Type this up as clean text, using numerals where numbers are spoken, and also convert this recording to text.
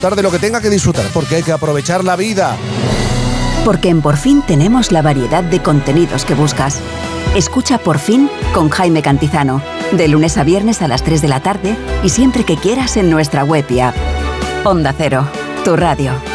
de lo que tenga que disfrutar, porque hay que aprovechar la vida. Porque en Por Fin tenemos la variedad de contenidos que buscas. Escucha Por Fin con Jaime Cantizano, de lunes a viernes a las 3 de la tarde y siempre que quieras en nuestra web y app. Onda Cero, tu radio.